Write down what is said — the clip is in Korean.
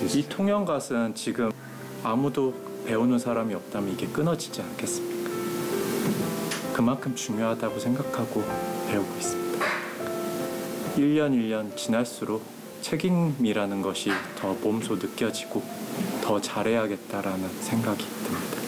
수 있어요. 이 통영갓은 지금 아무도 배우는 사람이 없다면 이게 끊어지지 않겠습니까? 그만큼 중요하다고 생각하고 배우고 있습니다. 1년 1년 지날수록 책임이라는 것이 더 몸소 느껴지고 더 잘해야겠다라는 생각이 듭니다.